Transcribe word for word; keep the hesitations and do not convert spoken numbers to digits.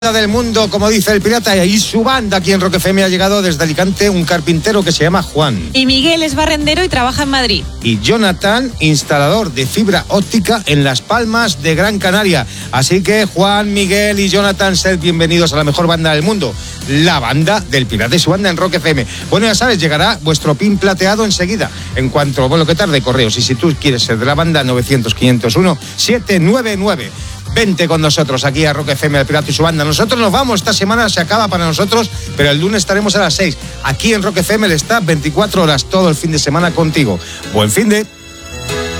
Del mundo, como dice el pirata, y su banda aquí en Rock F M ha llegado desde Alicante un carpintero que se llama Juan. Y Miguel es barrendero y trabaja en Madrid. Y Jonathan, instalador de fibra óptica en Las Palmas de Gran Canaria. Así que Juan, Miguel y Jonathan, sed bienvenidos a la mejor banda del mundo, la banda del pirata y su banda en Rock F M. Bueno, ya sabes, llegará vuestro pin plateado enseguida, en cuanto, bueno, que tarde correos. Y si tú quieres ser de la banda, novecientos, quinientos uno, setecientos noventa y nueve. Vente con nosotros aquí a Rock F M, al pirata y su banda. Nosotros nos vamos, esta semana se acaba para nosotros, pero el lunes estaremos a las seis. Aquí en Rock F M, el staff, veinticuatro horas, todo el fin de semana contigo. Buen fin de...